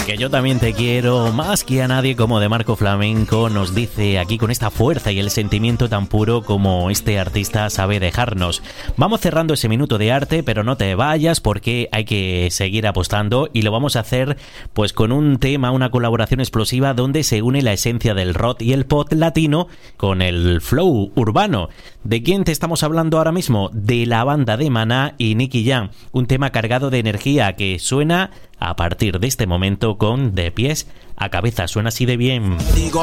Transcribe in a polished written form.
Que yo también te quiero más que a nadie, como de Marco Flamenco nos dice aquí con esta fuerza y el sentimiento tan puro como este artista sabe dejarnos. Vamos cerrando ese minuto de arte, pero no te vayas porque hay que seguir apostando y lo vamos a hacer pues con un tema, una colaboración explosiva donde se une la esencia del rock y el pop latino con el flow urbano. ¿De quién te estamos hablando ahora mismo? De la banda de Maná y Nicky Jam, un tema cargado de energía que suena a partir de este momento con De Pies a Cabeza. Suena así de bien. Digo